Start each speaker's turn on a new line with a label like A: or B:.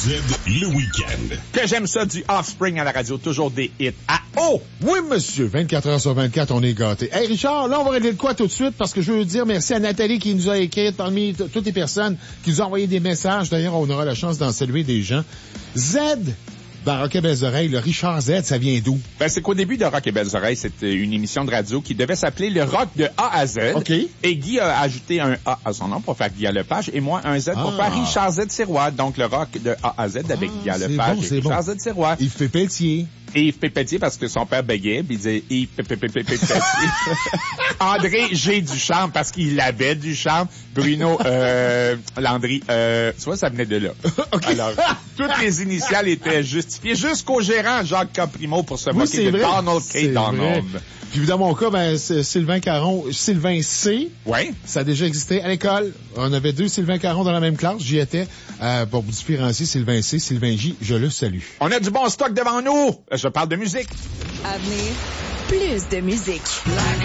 A: le week-end.
B: Que j'aime ça du Offspring à la radio, toujours des hits à eau.
C: Oui, monsieur. 24 heures sur 24, on est gâtés. Hey, Richard, là, on va régler le quoi tout de suite parce que je veux dire merci à Nathalie qui nous a écrit parmi toutes les personnes qui nous ont envoyé des messages. D'ailleurs, on aura la chance d'en saluer des gens. Z, dans Rock et Belles Oreilles, le Richard Z, ça vient d'où?
B: Ben, c'est qu'au début de Rock et Belles Oreilles, c'était une émission de radio qui devait s'appeler le Rock de A à Z.
C: OK.
B: Et Guy a ajouté un A à son nom pour faire Guy Lepage et moi un Z pour faire Richard Z Sirois. Donc, le Rock de A à Z avec Guy Lepage et Richard Z Sirois.
C: Il fait Pelletier.
B: Et Yves Pépetier parce que son père bégayait, puis il disait Yves Pépetier. André G. Ducharme parce qu'il avait du charme. Bruno Landry, tu vois, ça venait de là. Okay. Alors, toutes les initiales étaient justifiées jusqu'au gérant Jacques Caprimo pour se moquer de Donald K. Donald.
C: Puis dans mon cas, ben, Sylvain Caron, Sylvain C.
B: Oui.
C: Ça a déjà existé à l'école. On avait 2 Sylvain Caron dans la même classe. J'y étais. Pour différencier Sylvain C, Sylvain J, je le salue.
B: On a du bon stock devant nous. Je parle de musique.
D: À venir, plus de musique.